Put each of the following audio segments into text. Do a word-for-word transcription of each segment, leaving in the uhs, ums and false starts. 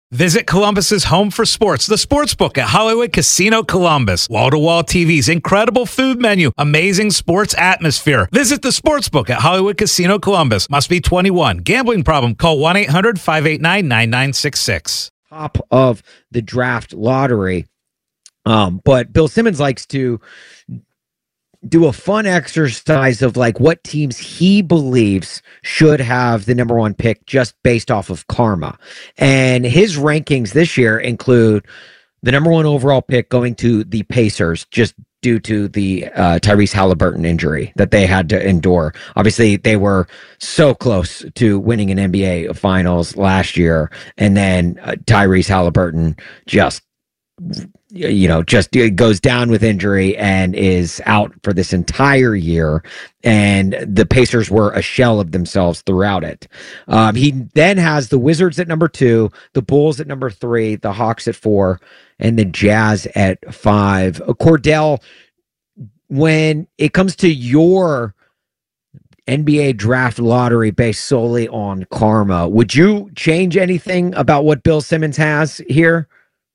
Visit Columbus's home for sports, the Sportsbook at Hollywood Casino Columbus. Wall-to-wall T Vs, incredible food menu, amazing sports atmosphere. Visit the Sportsbook at Hollywood Casino Columbus. Must be twenty-one. Gambling problem? Call one eight hundred five eight nine nine nine six six. Top of the draft lottery. Um, but Bill Simmons likes to do a fun exercise of like what teams he believes should have the number one pick just based off of karma. And his rankings this year include the number one overall pick going to the Pacers just due to the uh, Tyrese Halliburton injury that they had to endure. Obviously, they were so close to winning an N B A finals last year. And then uh, Tyrese Halliburton just you know, just goes down with injury and is out for this entire year. And the Pacers were a shell of themselves throughout it. Um, he then has the Wizards at number two, the Bulls at number three, the Hawks at four, and the Jazz at five. Cordell, when it comes to your N B A draft lottery based solely on karma, would you change anything about what Bill Simmons has here?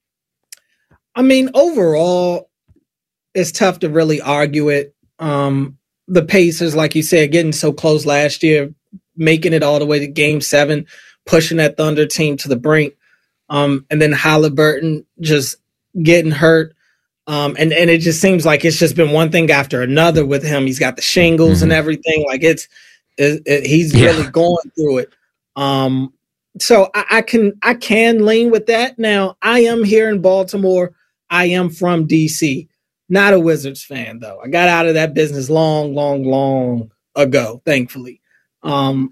I mean, overall, it's tough to really argue it. Um, the Pacers, like you said, getting so close last year, making it all the way to game seven, pushing that Thunder team to the brink. Um, and then Halliburton just getting hurt. Um, and, and it just seems like it's just been one thing after another with him. He's got the shingles mm-hmm. and everything. Like it's, it, it, he's yeah. really going through it. Um, so I, I can, I can lean with that. Now I am here in Baltimore. I am from D C, not a Wizards fan, though. I got out of that business long, long, long ago, thankfully. Um,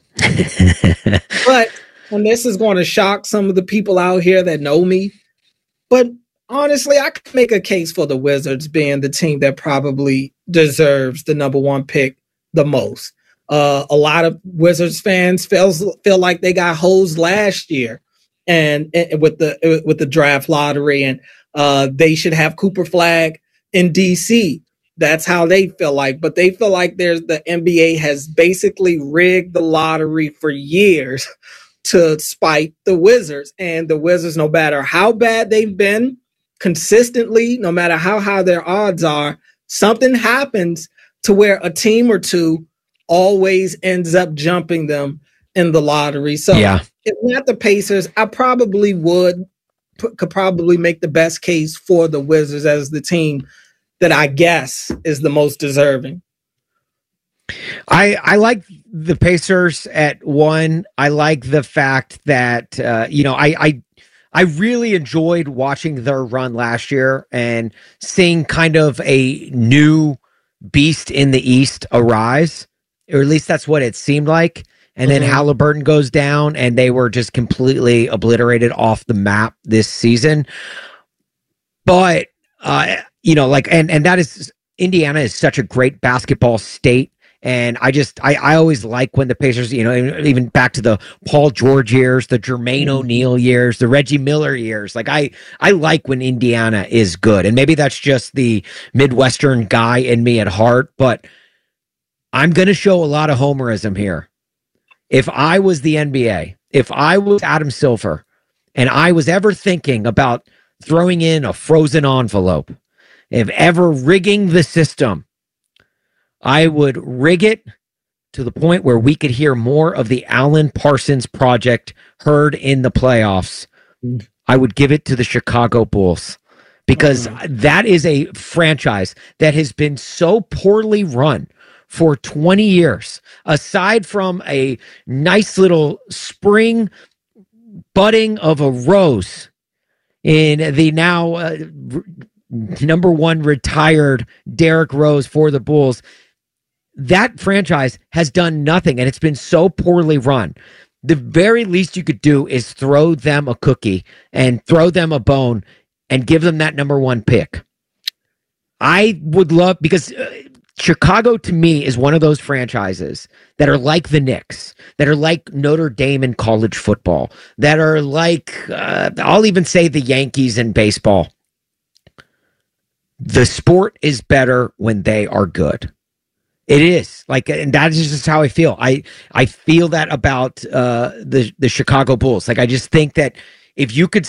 but, and this is going to shock some of the people out here that know me, but honestly, I could make a case for the Wizards being the team that probably deserves the number one pick the most. Uh, a lot of Wizards fans feel, feel like they got hosed last year and, and with the with the draft lottery, and Uh, they should have Cooper Flag in D C. That's how they feel like. But they feel like there's the N B A has basically rigged the lottery for years to spite the Wizards. And the Wizards, no matter how bad they've been consistently, no matter how high their odds are, something happens to where a team or two always ends up jumping them in the lottery. So yeah. if not the Pacers, I probably would could probably make the best case for the Wizards as the team that I guess is the most deserving. I I like the Pacers at one. I like the fact that, uh, you know, I, I, I really enjoyed watching their run last year and seeing kind of a new beast in the East arise, or at least that's what it seemed like. And then mm-hmm. Halliburton goes down, and they were just completely obliterated off the map this season. But, uh, you know, like, and, and that is, Indiana is such a great basketball state. And I just, I, I always like when the Pacers, you know, even back to the Paul George years, the Jermaine O'Neal years, the Reggie Miller years. Like, I, I like when Indiana is good. And maybe that's just the Midwestern guy in me at heart, but I'm going to show a lot of homerism here. If I was the N B A, if I was Adam Silver, and I was ever thinking about throwing in a frozen envelope, if ever rigging the system, I would rig it to the point where we could hear more of the Alan Parsons Project heard in the playoffs. I would give it to the Chicago Bulls, because mm-hmm. that is a franchise that has been so poorly run for twenty years, aside from a nice little spring budding of a rose in the now uh, r- number one retired Derrick Rose for the Bulls. That franchise has done nothing, and it's been so poorly run. The very least you could do is throw them a cookie and throw them a bone and give them that number one pick. I would love, because uh, Chicago, to me, is one of those franchises that are like the Knicks, that are like Notre Dame in college football, that are like, uh, I'll even say the Yankees in baseball. The sport is better when they are good. It is. Like, and that is just how I feel. I, I feel that about uh, the, the Chicago Bulls. Like, I just think that if you could